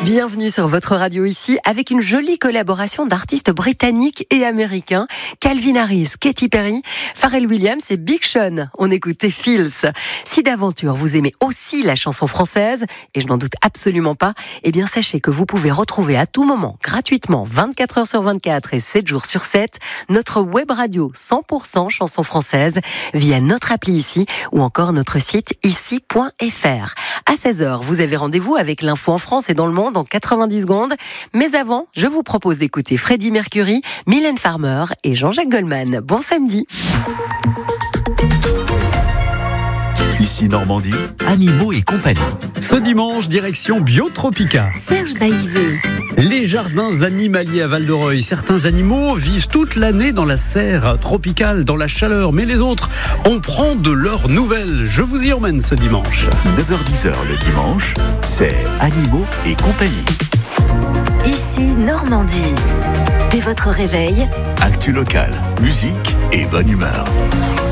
Bienvenue sur votre radio ici avec une jolie collaboration d'artistes britanniques et américains. Calvin Harris, Katy Perry, Pharrell Williams et Big Sean. On écoutait Feels. Si d'aventure vous aimez aussi la chanson française, et je n'en doute absolument pas, eh bien sachez que vous pouvez retrouver à tout moment, gratuitement, 24 heures sur 24 et 7 jours sur 7, notre web radio 100% chanson française via notre appli ici ou encore notre site ici.fr. À 16h, vous avez rendez-vous avec l'info en France et dans le monde en 90 secondes. Mais avant, je vous propose d'écouter Freddie Mercury, Mylène Farmer et Jean-Jacques Goldman. Bon samedi. Ici Normandie, Animaux et compagnie. Ce dimanche, direction Biotropica. Serge Baïveux. Les jardins animaliers à Val-de-Reuil. Certains animaux vivent toute l'année dans la serre tropicale, dans la chaleur. Mais les autres, on prend de leurs nouvelles. Je vous y emmène ce dimanche. 9h-10h le dimanche, c'est Animaux et compagnie. Ici Normandie. Dès votre réveil, Actu locale, musique et bonne humeur.